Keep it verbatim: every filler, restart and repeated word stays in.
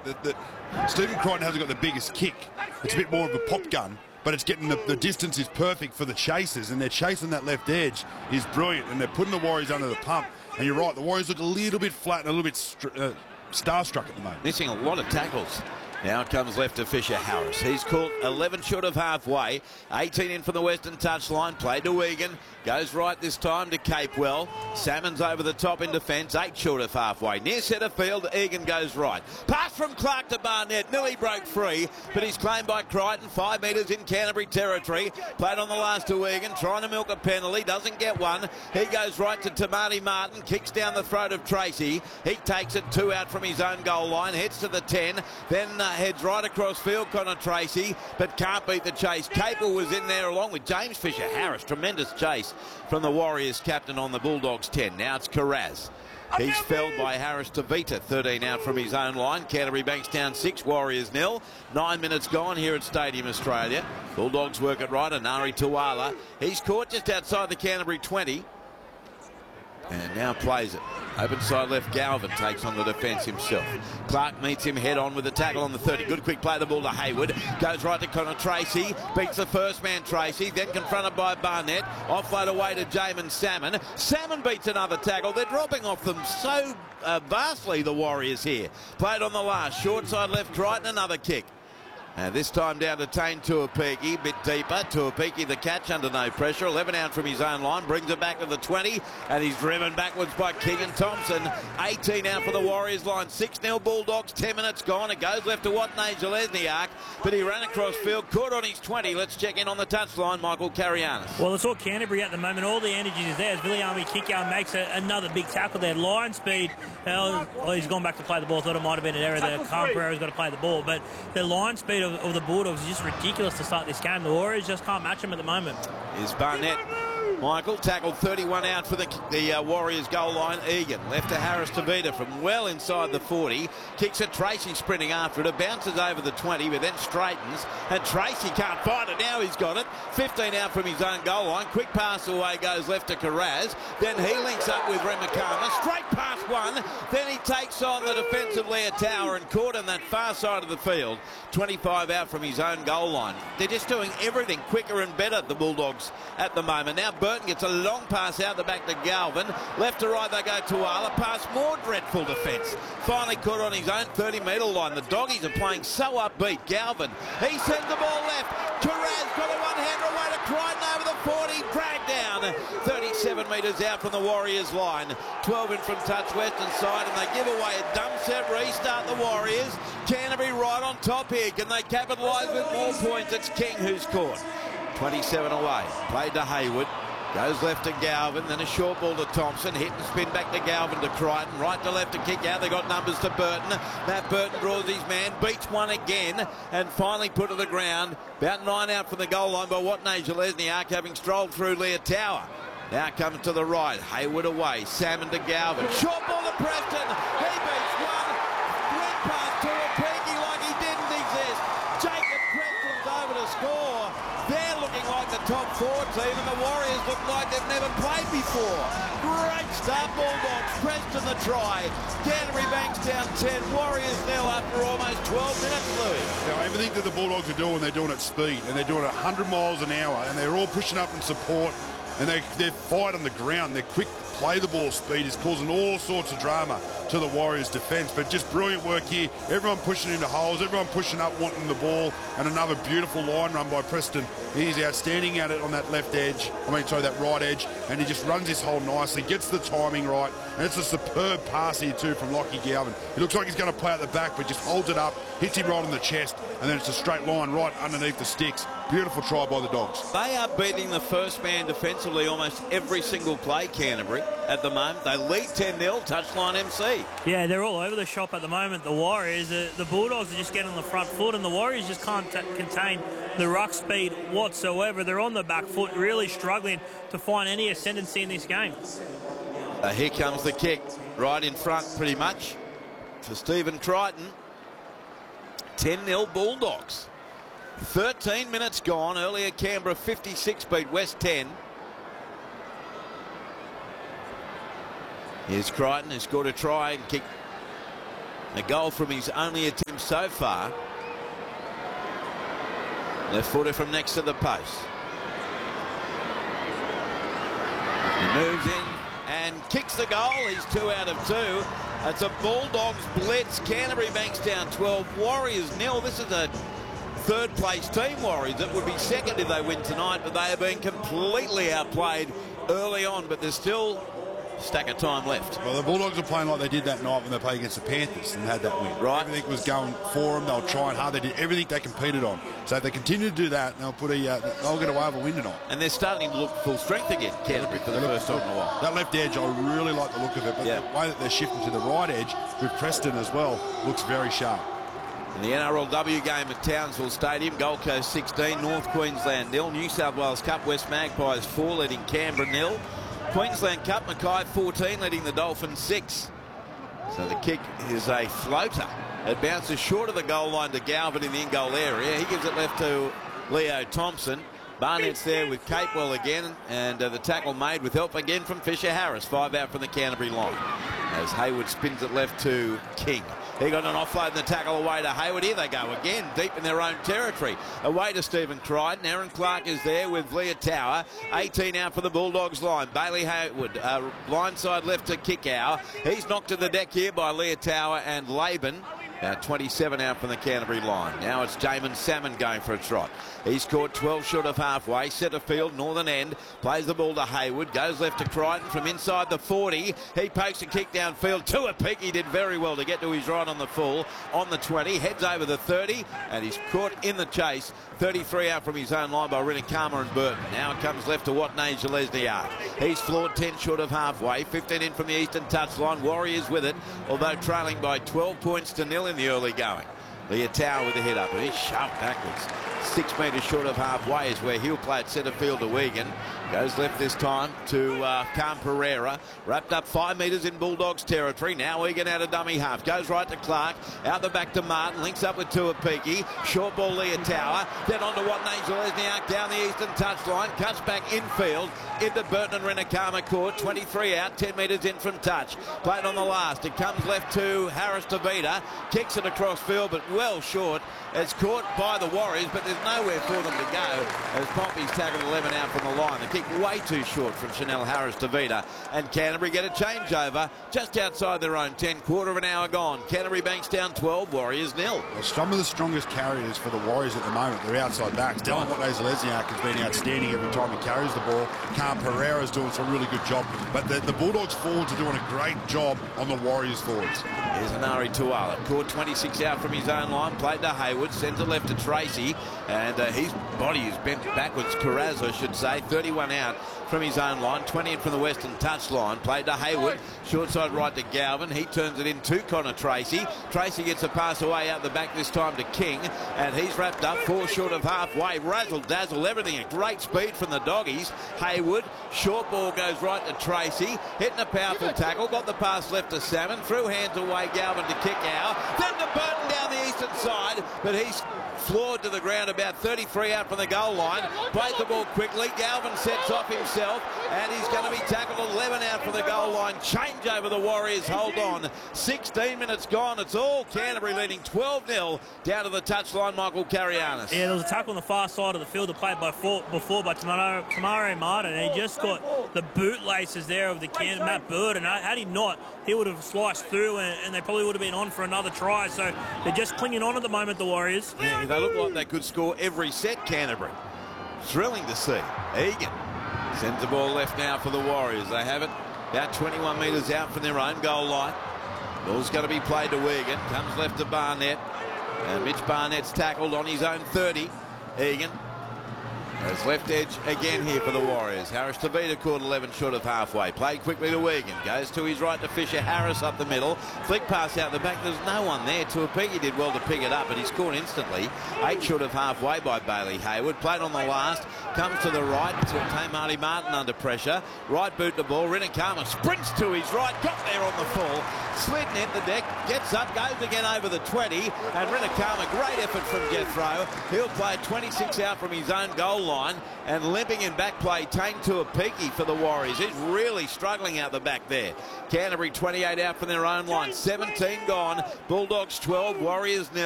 that, that Stephen Crichton hasn't got the biggest kick. It's a bit more of a pop gun, but it's getting the, the distance is perfect for the chasers, and they're chasing that left edge is brilliant, and they're putting the Warriors under the pump. And you're right, the Warriors look a little bit flat and a little bit uh, starstruck at the moment. Missing a lot of tackles. Now it comes left to Fisher Harris. He's caught eleven short of halfway. eighteen in from the western touchline. Played to Egan. Goes right this time to Capewell. Salmon's over the top in defence. Eight short of halfway. Near centre field, Egan goes right. Pass from Clark to Barnett. Nearly broke free, but he's claimed by Crichton. Five metres in Canterbury territory. Played on the last to Egan. Trying to milk a penalty. Doesn't get one. He goes right to Tamati Martin. Kicks down the throat of Tracy. He takes it two out from his own goal line. Heads to the ten. Then uh, heads right across field, Connor Tracy, but can't beat the chase. Capel was in there along with James Fisher Harris. Tremendous chase from the Warriors captain on the Bulldogs ten. Now it's Carraz. He's felled by Harris to Vita. thirteen out from his own line. Canterbury Bankstown six, Warriors nil. Nine minutes gone here at Stadium Australia. Bulldogs work it right. Anari Tuala. He's caught just outside the Canterbury twenty. And now plays it. Open side left, Galvin takes on the defence himself. Clark meets him head on with a tackle on the thirty. Good quick play, the ball to Hayward. Goes right to Connor Tracy. Beats the first man, Tracy. Then confronted by Barnett. Offload away to Jamin Salmon. Salmon beats another tackle. They're dropping off them so uh, vastly, the Warriors here. Played on the last. Short side left, Crichton, another kick. And this time down to Tane Tuapiki, bit deeper. Tuapiki the catch under no pressure. eleven out from his own line, brings it back to the twenty, and he's driven backwards by Keegan Thompson. eighteen out for the Warriors line, six nil Bulldogs, ten minutes gone. It goes left to Watney Zelezniak, but he ran across field, caught on his twenty. Let's check in on the touchline, Michael Carianis. Well, it's all Canterbury at the moment. All the energy is there as Viliami Kikau makes a, another big tackle there. Line speed, well, well, he's gone back to play the ball. Thought it might have been an error there. Carl Pereira's got to play the ball, but the line speed of, of the Bulldogs is just ridiculous to start this game. The Warriors just can't match them at the moment. Here's Barnett. Michael tackled thirty-one out for the, the uh, Warriors goal line. Egan left to Harris Tavita from well inside the forty. Kicks it, Tracy sprinting after it. It bounces over the twenty, but then straightens. And Tracy can't find it. Now he's got it. fifteen out from his own goal line. Quick pass away, goes left to Carraz. Then he links up with Remakama. Straight past one. Then he takes on the defensive Leah Tower and caught on that far side of the field. twenty-five out from his own goal line. They're just doing everything quicker and better, the Bulldogs, at the moment. Now Burton gets a long pass out the back to Galvin. Left to right they go to Tuala. Past more dreadful defence. Finally caught on his own thirty metre line. The Doggies are playing so upbeat. Galvin, he sends the ball left. Carraz got a one-hander away to Crichton over the forty. Dragged down. thirty-seven metres out from the Warriors line. twelve in from touch western side, and they give away a dumb set restart, the Warriors. Canterbury right on top here. Can they capitalise with more points? It's King who's caught. twenty-seven away. Played to Hayward. Goes left to Galvin, then a short ball to Thompson. Hit and spin back to Galvin to Crichton. Right to left to kick out. They got numbers to Burton. Matt Burton draws his man, beats one again, and finally put to the ground. About nine out from the goal line by Watney Zelezniak, having strolled through Leah Tower. Now comes to the right. Hayward away. Salmon to Galvin. Short ball to Preston. He beats one. Red pass to a Peaky like he didn't exist. Jacob Preston's over to score. They're looking like the top four team, and the Warriors look like they've never played before. Great start, Bulldogs. Preston the try. Canterbury Bankstown ten. Warriors nil after almost twelve minutes, Louis. Now, everything that the Bulldogs are doing, they're doing at speed, and they're doing it one hundred miles an hour, and they're all pushing up in support, and they, they're fight on the ground. Their quick play the ball speed is causing all sorts of drama to the Warriors' defence, but just brilliant work here. Everyone pushing into holes, everyone pushing up, wanting the ball, and another beautiful line run by Preston. He's outstanding at it on that left edge, I mean, sorry, that right edge, and he just runs his hole nicely, gets the timing right, and it's a superb pass here too from Lockie Galvin. He looks like he's going to play at the back, but just holds it up, hits him right on the chest, and then it's a straight line right underneath the sticks. Beautiful try by the Dogs. They are beating the first man defensively almost every single play, Canterbury, at the moment. They lead ten nil, touchline M C. Yeah, they're all over the shop at the moment, the Warriors. The, the Bulldogs are just getting on the front foot, and the Warriors just can't t contain the ruck speed whatsoever. They're on the back foot, really struggling to find any ascendancy in this game. Uh, here comes the kick, right in front pretty much, for Stephen Crichton. ten nil Bulldogs. thirteen minutes gone. Earlier Canberra fifty-six beat West ten. Here's Crichton, who scored a try and kick. A goal from his only attempt so far. Left footer from next to the post. He moves in and kicks the goal. He's two out of two. It's a Bulldogs blitz. Canterbury banks down twelve. Warriors nil. This is a third place team, Warriors. It would be second if they win tonight, but they have been completely outplayed early on, but there's still a stack of time left. Well, the Bulldogs are playing like they did that night when they played against the Panthers and had that win. Right. Everything was going for them. They were trying hard. They did everything they competed on. So if they continue to do that, they'll put a, uh, they'll get away with a win tonight. And they're starting to look full strength again, Canterbury, for the first time in a while. That left edge, I really like the look of it, but yeah. the way that they're shifting to the right edge with Preston as well looks very sharp. In the N R L W game at Townsville Stadium, Gold Coast sixteen, North Queensland nil. New South Wales Cup, West Magpies four, leading Canberra nil. Queensland Cup, Mackay fourteen, leading the Dolphins six. So the kick is a floater. It bounces short of the goal line to Galvin in the in-goal area. He gives it left to Leo Thompson. Barnett's there with Capewell again, and uh, the tackle made with help again from Fisher Harris. Five out from the Canterbury line. As Hayward spins it left to King. He got an offload and the tackle away to Hayward. Here they go again, deep in their own territory. Away to Stephen Crichton. Aaron Clark is there with Leah Tower. eighteen out for the Bulldogs line. Bailey Hayward, uh, blindside left to Kickow. He's knocked to the deck here by Leah Tower and Laban. Now twenty-seven out from the Canterbury line. Now it's Jamin Salmon going for a trot. He's caught twelve short of halfway. Centre field, northern end. Plays the ball to Hayward. Goes left to Crichton from inside the forty. He pokes a kick downfield to a peak. He did very well to get to his right on the full. On the twenty. Heads over the thirty. And he's caught in the chase. thirty-three out from his own line by Rinikama and Burton. Now it comes left to Watney Jalesniak. He's floored ten short of halfway. fifteen in from the eastern touchline. Warriors with it, although trailing by twelve points to nil in the early going. Leah Tower with the head up, and he's shoved backwards. Six metres short of halfway is where he'll play at centre field to Wigan. Goes left this time to uh, Cam Pereira. Wrapped up five metres in Bulldogs territory. Now Wigan out of dummy half. Goes right to Clark. Out the back to Martin. Links up with Tuapiki. Short ball Leah Tower. Then on to Watney Jalesniak down the eastern touchline. Cuts back infield into Burton and Rinikama court. twenty-three out. ten metres in from touch. Played on the last. It comes left to Harris Tavita. Kicks it across field, but well short. It's caught by the Warriors, but there's nowhere for them to go as Pompey's tackled eleven out from the line. The kick way too short from Chanel Harris Tavita, and Canterbury get a changeover just outside their own ten. Quarter of an hour gone. Canterbury banks down twelve, Warriors nil. Well, some of the strongest carriers for the Warriors at the moment, they're outside backs. Dylan Watney-Jalesniak has been outstanding every time he carries the ball. Cam Pereira's doing some really good job, but the, the Bulldogs forwards are doing a great job on the Warriors forwards. Here's Anari Tuala. Caught twenty-six out from his own line. Played to Hayward. Centre left to Tracy. And uh, his body is bent backwards. Carraz, I should say. thirty-one out from his own line. twenty in from the western touch line. Played to Hayward. Short side right to Galvin. He turns it in to Connor Tracy. Tracy gets a pass away out the back this time to King. And he's wrapped up. Four short of halfway. Razzle dazzle. Everything at great speed from the doggies. Hayward. Short ball goes right to Tracy. Hitting a powerful tackle. Got the pass left to Salmon. Through hands away Galvin to kick out. Then to Burton down the eastern side. But he's floored to the ground about thirty-three out from the goal line. Plays the ball quickly. Galvin sets off himself, and he's going to be tackled eleven out from the goal line. Change over the Warriors. Hold on. sixteen minutes gone. It's all Canterbury leading twelve nil down to the touchline. Michael Carianis. Yeah, there was a tackle on the far side of the field that played by four, before by Tamaro, Tamaro Martin, and he just got the bootlaces there of the can Matt Burton. Had he not, he would have sliced through, and, and they probably would have been on for another try. So they're just clinging on at the moment, the Warriors. Yeah, they look like they could score every set, Canterbury. Thrilling to see. Egan sends the ball left now for the Warriors. They have it about twenty-one metres out from their own goal line. Ball's going to be played to Egan. Comes left to Barnett. And Mitch Barnett's tackled on his own thirty. Egan has left edge again here for the Warriors. Harris Tavita caught eleven short of halfway. Played quickly to Egan. Goes to his right to Fisher Harris up the middle. Flick pass out the back. There's no one there. Tuapiki did well to pick it up, but he's caught instantly. Eight short of halfway by Bailey Hayward. Played on the last. Comes to the right. To Marty Martin under pressure. Right boot the ball. Rinikama sprints to his right. Got there on the full. slid net the deck, gets up, goes again over the twenty, and Rinakama, great effort from Jethro. He'll play twenty-six out from his own goal line, and limping in back play, Tane Tuapiki for the Warriors. He's really struggling out the back there. Canterbury twenty-eight out from their own line, seventeen gone. Bulldogs twelve, Warriors nil.